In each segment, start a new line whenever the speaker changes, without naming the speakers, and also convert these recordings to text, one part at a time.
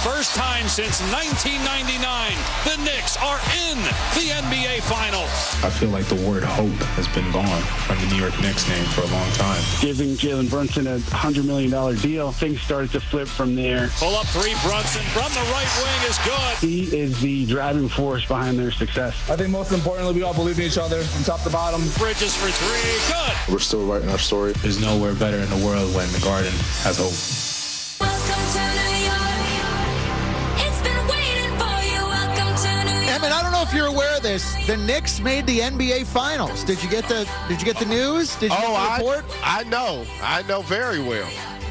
first time since 1999, the Knicks are in the NBA Finals.
I feel like the word hope has been gone from the New York Knicks name for a long time.
Giving Jalen Brunson a $100 million deal, things started to flip from there.
Pull up three, Brunson from the right wing is good.
He is the driving force behind their success.
I think most importantly, we all believe in each other from top to bottom.
Bridges for three, good.
We're still writing our story.
There's nowhere better in the world when the Garden has hope.
Emmett, I don't know if you're aware of this. The Knicks made the NBA Finals. Did you get the news? Did you get the report?
I know very well.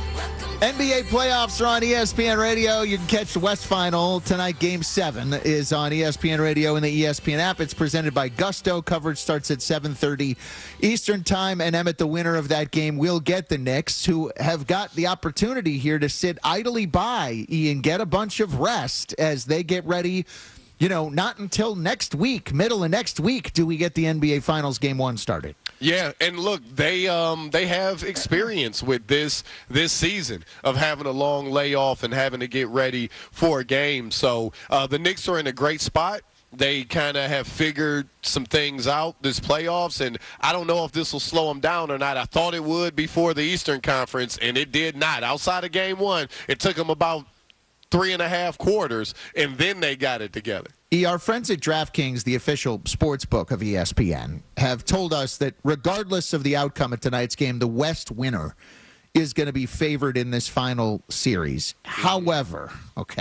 NBA playoffs are on ESPN Radio. You can catch the West Final tonight. Game 7 is on ESPN Radio and the ESPN app. It's presented by Gusto. Coverage starts at 7:30 Eastern Time. And Emmett, the winner of that game, will get the Knicks, who have got the opportunity here to sit idly by, Ian, get a bunch of rest as they get ready. You know, not until next week, middle of next week, do we get the NBA Finals Game 1 started.
Yeah, and look, they have experience with this season of having a long layoff and having to get ready for a game. So the Knicks are in a great spot. They kind of have figured some things out this playoffs, and I don't know if this will slow them down or not. I thought it would before the Eastern Conference, and it did not. Outside of Game 1, it took them about 3.5 quarters, and then they got it together.
Our friends at DraftKings, the official sports book of ESPN, have told us that regardless of the outcome of tonight's game, the West winner is going to be favored in this final series. However,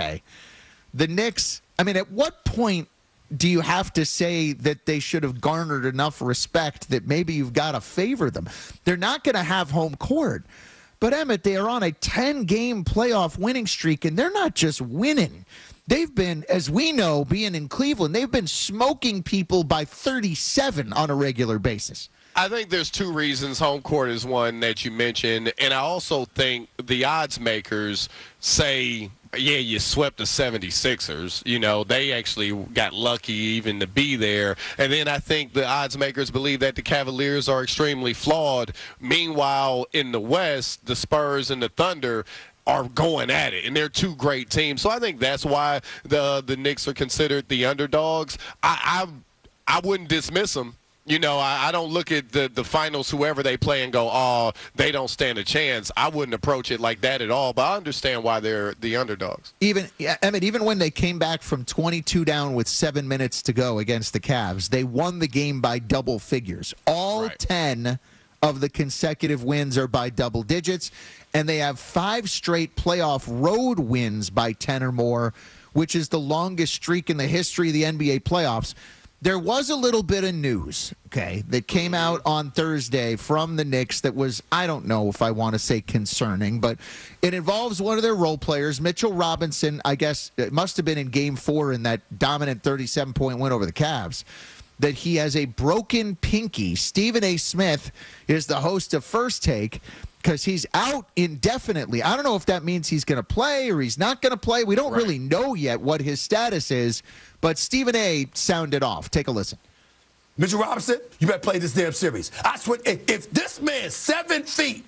the Knicks, I mean, at what point do you have to say that they should have garnered enough respect that maybe you've got to favor them? They're not going to have home court. But, Emmett, they are on a 10-game playoff winning streak, and they're not just winning. They've been, as we know, being in Cleveland, they've been smoking people by 37 on a regular basis.
I think there's two reasons. Home court is one that you mentioned, and I also think the odds makers say, yeah, you swept the 76ers. You know, they actually got lucky even to be there. And then I think the odds makers believe that the Cavaliers are extremely flawed. Meanwhile, in the West, the Spurs and the Thunder are going at it, and they're two great teams. So I think that's why the Knicks are considered the underdogs. I wouldn't dismiss them. You know, I don't look at the finals, whoever they play, and go, oh, they don't stand a chance. I wouldn't approach it like that at all, but I understand why they're the underdogs.
Emmett, even when they came back from 22 down with 7 minutes to go against the Cavs, they won the game by double figures. All 10 of the consecutive wins are by double digits, and they have 5 straight playoff road wins by 10 or more, which is the longest streak in the history of the NBA playoffs. There was a little bit of news, that came out on Thursday from the Knicks that was, I don't know if I want to say concerning, but it involves one of their role players, Mitchell Robinson. I guess it must have been in Game 4 in that dominant 37-point win over the Cavs, that he has a broken pinky. Stephen A. Smith is the host of First Take because he's out indefinitely. I don't know if that means he's going to play or he's not going to play. We don't really know yet what his status is, but Stephen A. sounded off. Take a listen.
Mitchell Robinson, you better play this damn series. I swear, if this man's 7 feet,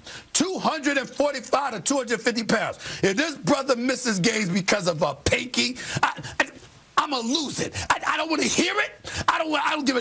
245 to 250 pounds, if this brother misses games because of a pinky, I'm going to lose it. I don't want to hear it. I don't give a